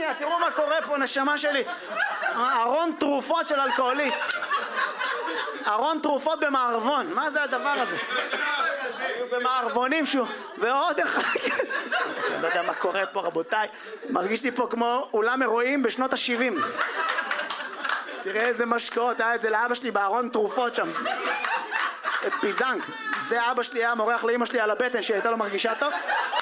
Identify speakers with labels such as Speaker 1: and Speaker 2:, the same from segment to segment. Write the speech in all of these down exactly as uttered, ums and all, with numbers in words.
Speaker 1: שנייה, תראו מה קורה פה, נשמה שלי. ארון תרופות של אלכוהוליסט. ארון תרופות במערבון, מה זה הדבר הזה? במערבונים שהוא, ועוד אחד. אני לא יודע מה קורה פה, רבותיי. מרגיש לי פה כמו אולם אירועים בשנות ה-שבעים. תראה איזה משקאות, היה את זה לאבא שלי בארון תרופות שם. את פיזנג. זה אבא שלי היה מורח לאמא שלי על הבטן שהייתה לו מרגישה טוב.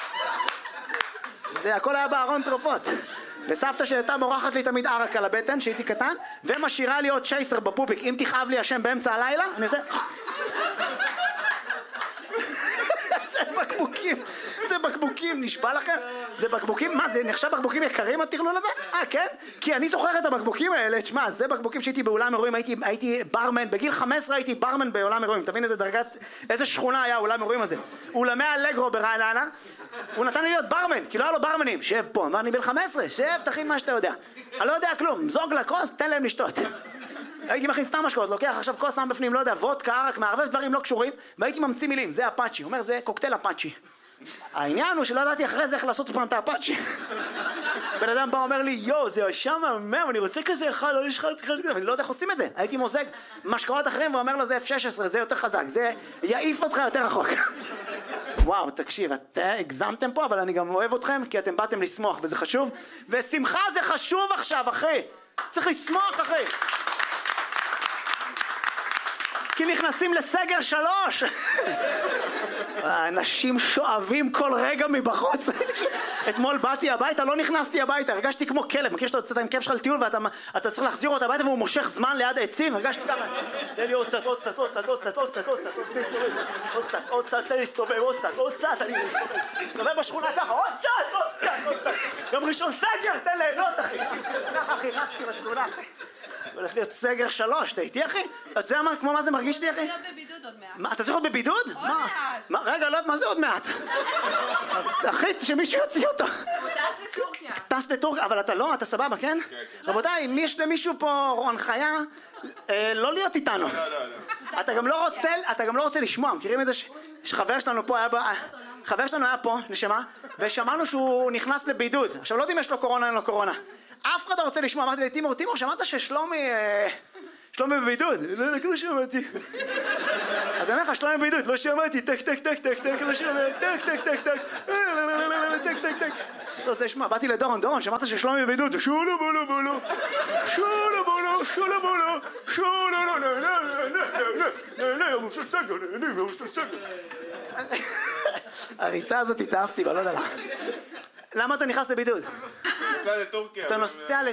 Speaker 1: זה הכל היה בארון תרופות. וסבתא שהייתה מורחת לי תמיד ערק על הבטן שהייתי קטן, ומשאירה לי עוד שייסר בפופיק. אם תכאב לי השם באמצע הלילה, אני עושה... זה בקבוקים, זה בקבוקים, נשבע לכם? זה בקבוקים, מה זה נחשב בקבוקים יקרים הטרלול הזה? אה כן? כי אני זוכר את הבקבוקים האלה, תשמע, זה בקבוקים שהייתי באולם אירועים, הייתי, הייתי ברמן, בגיל חמש עשרה הייתי ברמן באולם אירועים, תבין איזה דרגת, איזה שכונה היה אולם אירועים הזה. אולמי אלגרו ברעננה, הוא נתן לי להיות ברמן, כי לא היה לו ברמנים, שב פה, אמר אני בן חמש עשרה, שב, תכין מה שאתה יודע. אני לא יודע כלום, זוג לכוס, תן להם לשתות. הייתי מכין סתם משקאות, לוקח עכשיו כוס שם בפנים, לא יודע, וודקה, ערק, מערבב דברים לא קשורים, והייתי ממציא מילים, זה אפאצ'י, הוא אומר זה קוקטייל אפאצ'י. העניין הוא שלא ידעתי אחרי זה איך לעשות פעם את האפאצ'י. בן אדם בא אומר לי, יו, זה שם מהמם, אני רוצה כזה אחד, לא יש אחד כזה, ואני לא יודע איך עושים את זה. הייתי מוזג משקאות אחרים ואומר לו זה אף שש עשרה, זה יותר חזק, זה יעיף אותך יותר רחוק. וואו, תקשיב, אתם הגזמתם פה, אבל אני גם אוהב אתכם, כי אתם באתם לשמוח, וזה חשוב. ושמחה זה חשוב עכשיו, אחי. צריך לשמוח, אחי. כי נכנסים לסגר שלוש. האנשים שואבים כל רגע מבחוץ. אתמול באתי הביתה, לא נכנסתי הביתה, הרגשתי כמו כלב. מכיר שאתה יוצא עם כיף שלך לטיול ואתה צריך להחזיר אותה הביתה והוא מושך זמן ליד העצים, הרגשתי ככה. תן לי עוד קצת, עוד קצת, עוד קצת, עוד קצת, עוד קצת, עוד קצת, עוד קצת, עוד קצת, תן לי להסתובב, עוד קצת, עוד קצת, אני מסתובב בשכונה ככה, עוד קצת, עוד קצת, עוד קצת. גם ראשון סגר, תן ליהנות, אחי. ככה, אחי, רצתי בשכונה, אחי. הולך להיות סגר שלוש, אתה איתי אחי? אז אתה יודע מה, כמו מה זה מרגיש לי אחי?
Speaker 2: אתה צריך להיות בבידוד עוד מעט.
Speaker 1: מה, אתה צריך להיות בבידוד?
Speaker 2: עוד מעט.
Speaker 1: רגע, לא, מה זה עוד מעט? אחי, שמישהו יוציא אותו.
Speaker 2: הוא טס לטורקיה.
Speaker 1: טס לטורקיה, אבל אתה לא, אתה סבבה, כן? רבותיי, אם יש למישהו פה הנחיה, לא להיות איתנו. אתה גם לא רוצה, אתה גם לא רוצה לשמוע, מכירים את זה שחבר שלנו פה היה, חבר שלנו היה פה, נשמה, ושמענו שהוא נכנס לבידוד. עכשיו, לא יודעים יש לו קורונה, אין לו קורונה. אף אחד לא רוצה לשמוע, אמרתי לי, תימור, תימור, שמעת ששלומי, שלומי בבידוד? לא, לא שמעתי. אז אני אומר לך, שלומי בבידוד, לא שמעתי, טק, טק, טק, טק, טק, לא שמעתי, טק, טק, טק, טק, טק, טק, טק. לא זה, שמע, באתי לדורון, דורון, שמעת ששלומי בבידוד, שולו בולו בולו, שולו בולו, שולו בולו, שולו לא, לא, לא, לא, לא, לא, סגר, לא, סגר. הריצה הזאת התאהבתי בה, לא יודע. למה אתה נכנס לבידוד?
Speaker 3: נוסע לטורקיה.
Speaker 1: אתה נוסע